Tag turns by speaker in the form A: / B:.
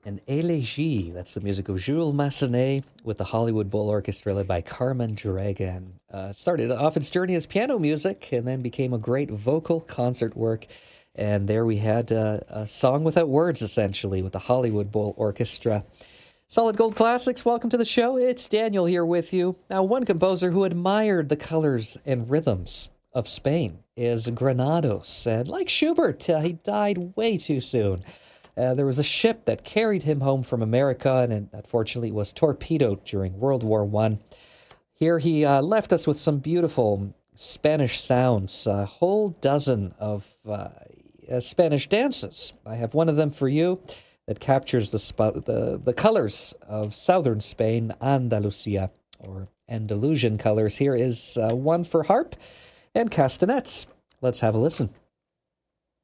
A: And Elegie, that's the music of Jules Massenet with the Hollywood Bowl Orchestra led by Carmen Dragan. Started off its journey as piano music and then became a great vocal concert work. And there we had a song without words, essentially, with the Hollywood Bowl Orchestra. Solid Gold Classics, welcome to the show. It's Daniel here with you. Now, one composer who admired the colors and rhythms of Spain is Granados. And like Schubert, he died way too soon. There was a ship that carried him home from America, and unfortunately was torpedoed during World War One. Here he left us with some beautiful Spanish sounds, a whole dozen of Spanish dances. I have one of them for you that captures the colors of southern Spain, Andalusia, or Andalusian colors. Here is one for harp and castanets. Let's have a listen.